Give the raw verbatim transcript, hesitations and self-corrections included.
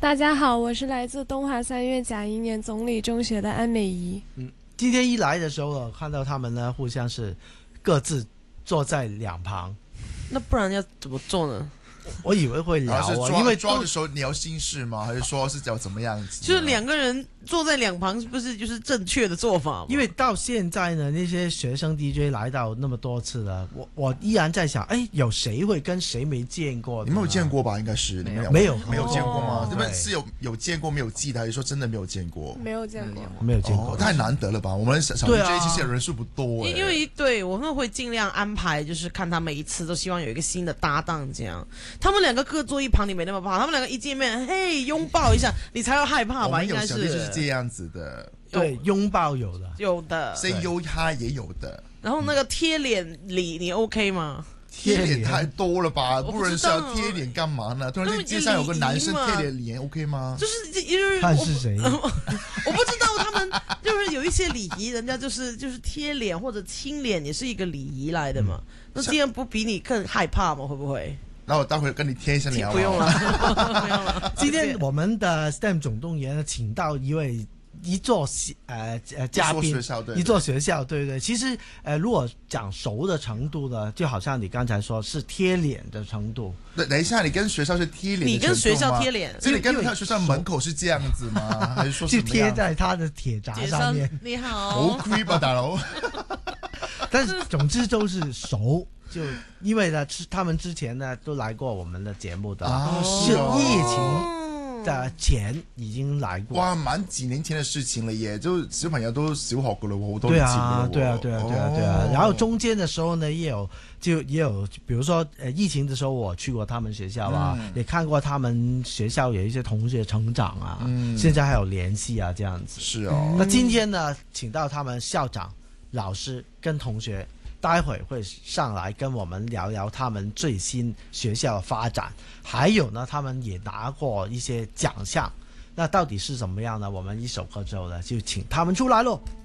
大家好，我是来自东华三院甲一年总理中学的安美仪。 嗯，今天一来的时候，看到他们呢，互相是各自坐在两旁。 那不然要怎么做呢？ 我以为会聊啊，因为抓的时候聊心事吗？还是说是叫怎么样子？ 就是两个人坐在两旁，是不是就是正确的做法吗？ 因为到现在呢，那些学生 D J 来到那么多次了，我我依然在想，哎，有谁会跟谁没见过？ 你们有见过吧？应该是没有， 没有没有见过吗？你们对是有有见过没有记得，还是说真的没有见过？ 没有见过， 没有见过， 哦太难得了吧？我们小 D J 其实人数不多， 因为对我们会尽量安排，就是看他每一次都希望有一个新的搭档，这样他们两个各坐一旁，你没那么怕。他们两个一见面，嘿，拥抱一下，你才要害怕吧？应该是， 就是这样子的。 对，拥抱有的， 有的 ，say you hi 也有的。 然后那个贴脸礼，你 OK 吗？ 贴脸太多了吧？ 不不然是要贴脸干嘛呢？突然间街上有个男生贴脸脸 OK 吗？ 就是因为看是谁， 我不知道他们就是有一些礼仪，人家就是就是贴脸或者亲脸也是一个礼仪来的嘛。嗯、那这样不比你更害怕吗？会不会？ 那我待会跟你贴一下脸。 不用了，不用了。 今天我们的 S T E M 总动员请到一位。一座呃呃嘉宾，一座学校，对对。其实呃，如果讲熟的程度呢，就好像你刚才说是贴脸的程度。 对，等一下，你跟学校是贴脸， 你跟学校贴脸， 所以你跟他学校门口是这样子吗？还是说就贴在他的铁闸上面？ 你好， 好 creep 啊，大佬。 但是总之都是熟。就因为呢，他们之前呢都来过我们的节目的， 啊、 是疫情。的前已經嚟過， 哇！蠻幾年前嘅事情了耶，就小朋友都小學噶啦，好多年前噶啦。 對啊，對啊，對啊，對啊，對啊。然後中間的時候呢，也有就也有，比如說呃疫情的時候，我去過他們學校啊，嗯、也看過他們學校有一些同學成長啊，嗯、現在還有聯繫啊，這樣子。 是哦。 那今天呢，請到他們校長、老師跟同學。待會會上來跟我們聊聊他們最新學校的發展，還有呢，他們也拿過一些獎項，那到底是怎麼樣呢？我們一首歌之後呢，就請他們出來咯。